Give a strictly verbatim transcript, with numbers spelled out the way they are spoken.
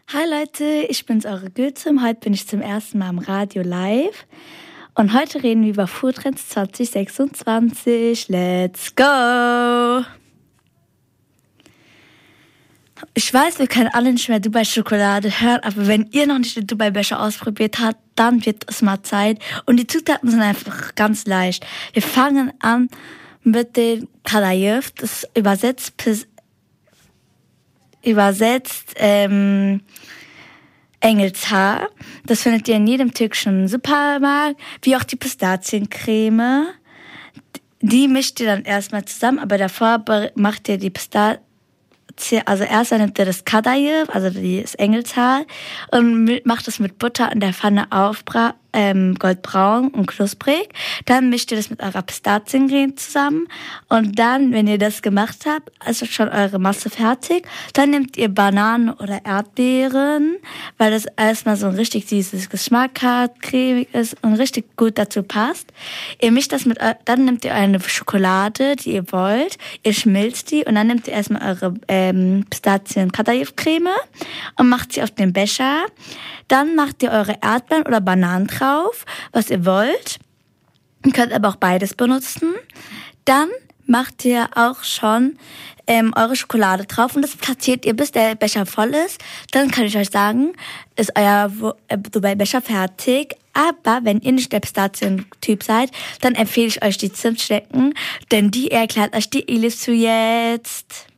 Hi Leute, ich bin's, eure Gülzum. Heute bin ich zum ersten Mal im Radio live. Und heute reden wir über Foodtrends zwanzig sechsundzwanzig. Let's go! Ich weiß, wir können alle nicht mehr Dubai-Schokolade hören, aber wenn ihr noch nicht den Dubai-Becher ausprobiert habt, dann wird es mal Zeit. Und die Zutaten sind einfach ganz leicht. Wir fangen an mit dem Kadayif. Das übersetzt übersetzt ähm, Engelshaar. Das findet ihr in jedem türkischen Supermarkt, wie auch die Pistaziencreme. Die mischt ihr dann erstmal zusammen, aber davor macht ihr die Pistazien, also erst nehmt ihr das Kadayif, also das Engelshaar, und macht es mit Butter in der Pfanne auf, ähm, goldbraun und knusprig. Dann mischt ihr das mit eurer Pistaziencreme zusammen und dann, wenn ihr das gemacht habt, also schon eure Masse fertig, dann nehmt ihr Bananen oder Erdbeeren, weil das erstmal so ein richtig süßes Geschmack hat, cremig ist und richtig gut dazu passt. Ihr mischt das mit, dann nehmt ihr eine Schokolade, die ihr wollt, ihr schmilzt die und dann nehmt ihr erstmal eure ähm, Pistazien-Kadayif-Creme und macht sie auf den Becher. Dann macht ihr eure Erdbeeren oder Bananen drauf, was ihr wollt. Ihr könnt aber auch beides benutzen. Dann macht ihr auch schon ähm, eure Schokolade drauf und das platziert ihr, bis der Becher voll ist. Dann kann ich euch sagen, ist euer Dubai-Becher fertig. Aber wenn ihr nicht der Pistazien-Typ seid, dann empfehle ich euch die Zimtschnecken, denn die erklärt euch die Elis zu jetzt.